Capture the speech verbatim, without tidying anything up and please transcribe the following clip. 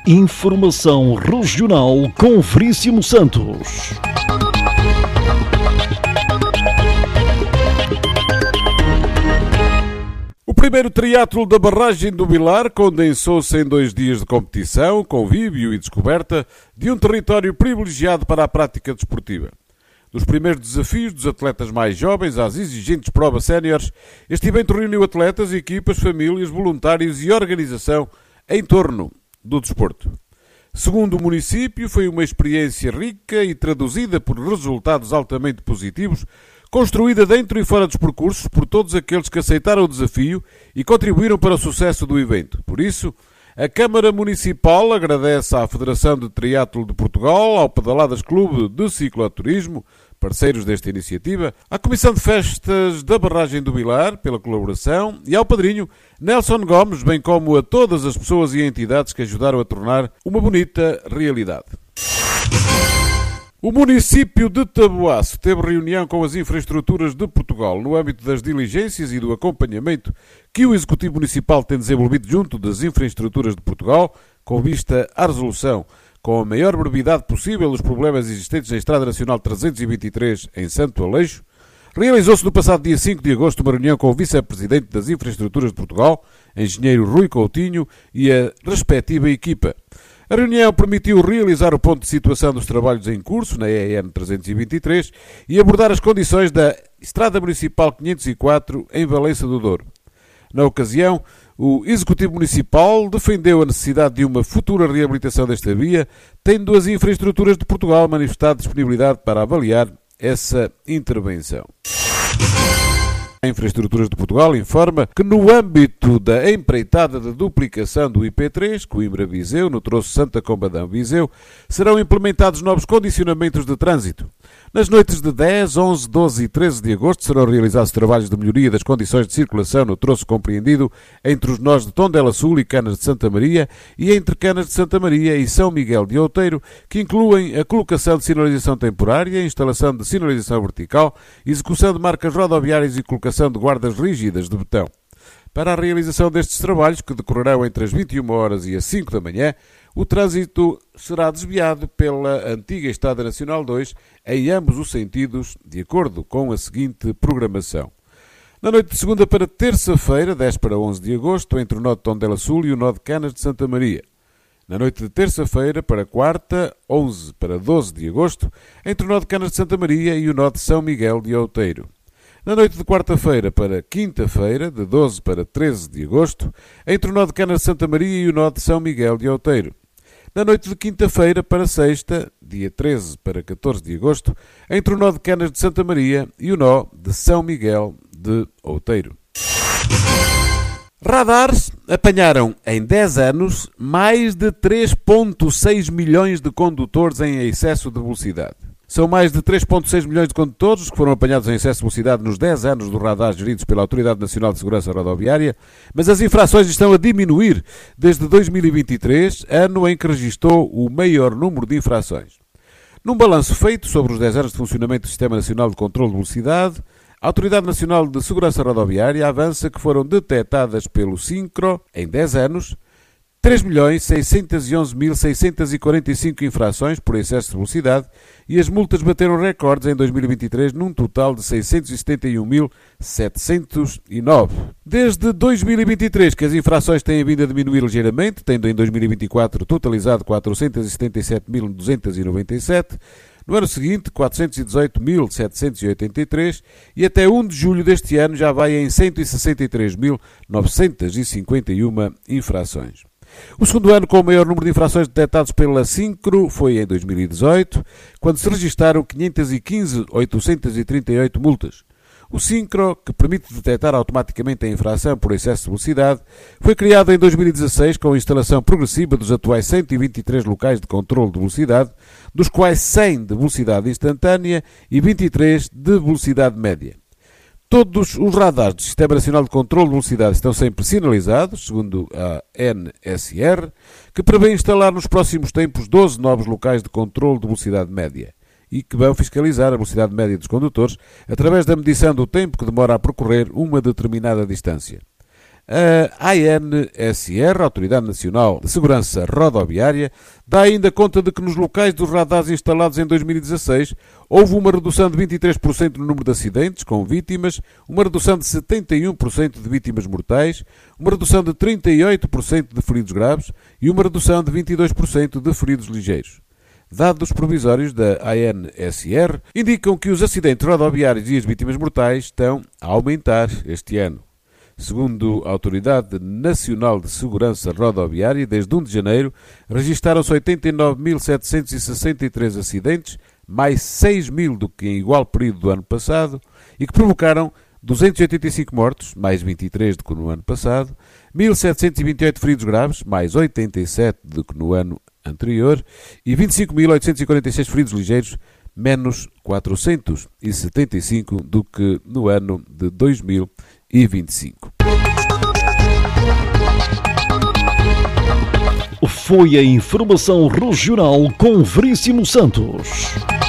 Informação Regional com Veríssimo Santos. O primeiro triatlo da barragem do Vilar condensou-se em dois dias de competição, convívio e descoberta de um território privilegiado para a prática desportiva. Dos primeiros desafios dos atletas mais jovens às exigentes provas séniores, este evento reuniu atletas, equipas, famílias, voluntários e organização em torno do desporto. Segundo o município, foi uma experiência rica e traduzida por resultados altamente positivos, construída dentro e fora dos percursos por todos aqueles que aceitaram o desafio e contribuíram para o sucesso do evento. Por isso, a Câmara Municipal agradece à Federação de Triatlo de Portugal, ao Pedaladas Clube de Cicloturismo, parceiros desta iniciativa, à Comissão de Festas da Barragem do Vilar, pela colaboração, e ao padrinho Nelson Gomes, bem como a todas as pessoas e entidades que ajudaram a tornar uma bonita realidade. O município de Taboaço teve reunião com as infraestruturas de Portugal no âmbito das diligências e do acompanhamento que o Executivo Municipal tem desenvolvido junto das infraestruturas de Portugal, com vista à resolução com a maior brevidade possível dos problemas existentes na Estrada Nacional trezentos e vinte e três em Santo Aleixo. Realizou-se no passado dia cinco de agosto uma reunião com o Vice-Presidente das Infraestruturas de Portugal, Engenheiro Rui Coutinho, e a respectiva equipa. A reunião permitiu realizar o ponto de situação dos trabalhos em curso na E N trezentos e vinte e três e abordar as condições da Estrada Municipal quinhentos e quatro em Valença do Douro. Na ocasião, o Executivo Municipal defendeu a necessidade de uma futura reabilitação desta via, tendo as infraestruturas de Portugal manifestado disponibilidade para avaliar essa intervenção. A Infraestruturas de Portugal informa que no âmbito da empreitada de duplicação do I P três, Coimbra-Viseu, no troço Santa Combadão-Viseu, serão implementados novos condicionamentos de trânsito. Nas noites de dez, onze, doze e treze de agosto serão realizados trabalhos de melhoria das condições de circulação no troço compreendido entre os nós de Tondela Sul e Canas de Santa Maria e entre Canas de Santa Maria e São Miguel de Outeiro, que incluem a colocação de sinalização temporária, instalação de sinalização vertical, execução de marcas rodoviárias e colocação de guardas rígidas de betão. Para a realização destes trabalhos, que decorrerão entre as vinte e uma horas e as cinco da manhã, o trânsito será desviado pela antiga Estrada Nacional dois em ambos os sentidos, de acordo com a seguinte programação. Na noite de segunda para terça-feira, dez para onze de agosto, entre o nó de Tondela Sul e o nó de Canas de Santa Maria. Na noite de terça-feira para quarta, onze para doze de agosto, entre o nó de Canas de Santa Maria e o nó de São Miguel de Outeiro. Na noite de quarta-feira para quinta-feira, de doze para treze de agosto, entre o nó de Canas de Santa Maria e o nó de São Miguel de Outeiro. Na noite de quinta-feira para sexta, dia treze para catorze de agosto, entre o nó de Canas de Santa Maria e o nó de São Miguel de Outeiro. Radares apanharam em dez anos mais de três vírgula seis milhões de condutores em excesso de velocidade. São mais de três vírgula seis milhões de condutores que foram apanhados em excesso de velocidade nos dez anos do radar geridos pela Autoridade Nacional de Segurança Rodoviária, mas as infrações estão a diminuir desde dois mil e vinte e três, ano em que registou o maior número de infrações. Num balanço feito sobre os dez anos de funcionamento do Sistema Nacional de Controlo de Velocidade, a Autoridade Nacional de Segurança Rodoviária avança que foram detectadas pelo SINCRO, em dez anos, três milhões seiscentos e onze mil seiscentos e quarenta e cinco infrações por excesso de velocidade e as multas bateram recordes em dois mil e vinte e três num total de seiscentos e setenta e um mil setecentos e nove. Desde dois mil e vinte e três que as infrações têm vindo a diminuir ligeiramente, tendo em dois mil e vinte e quatro totalizado quatrocentos e setenta e sete mil duzentos e noventa e sete, no ano seguinte quatrocentos e dezoito mil setecentos e oitenta e três e até um de julho deste ano já vai em cento e sessenta e três mil novecentos e cinquenta e uma infrações. O segundo ano com o maior número de infrações detectados pela SINCRO foi em dois mil e dezoito, quando se registaram quinhentos e quinze mil oitocentos e trinta e oito multas. O SINCRO, que permite detectar automaticamente a infração por excesso de velocidade, foi criado em dois mil e dezasseis com a instalação progressiva dos atuais cento e vinte e três locais de controle de velocidade, dos quais cem de velocidade instantânea e vinte e três de velocidade média. Todos os radares do Sistema Nacional de Controlo de Velocidade estão sempre sinalizados, segundo a N S R, que prevê instalar nos próximos tempos doze novos locais de controlo de velocidade média e que vão fiscalizar a velocidade média dos condutores através da medição do tempo que demora a percorrer uma determinada distância. A A N S R, Autoridade Nacional de Segurança Rodoviária, dá ainda conta de que nos locais dos radares instalados em dois mil e dezasseis houve uma redução de vinte e três por cento no número de acidentes com vítimas, uma redução de setenta e um por cento de vítimas mortais, uma redução de trinta e oito por cento de feridos graves e uma redução de vinte e dois por cento de feridos ligeiros. Dados provisórios da A N S R indicam que os acidentes rodoviários e as vítimas mortais estão a aumentar este ano. Segundo a Autoridade Nacional de Segurança Rodoviária, desde um de janeiro, registaram-se oitenta e nove mil setecentos e sessenta e três acidentes, mais seis mil do que em igual período do ano passado, e que provocaram duzentos e oitenta e cinco mortos, mais vinte e três do que no ano passado, mil setecentos e vinte e oito feridos graves, mais oitenta e sete do que no ano anterior, e vinte e cinco mil oitocentos e quarenta e seis feridos ligeiros, menos quatrocentos e setenta e cinco do que no ano de dois mil e vinte e cinco. Foi a informação regional com Veríssimo Santos.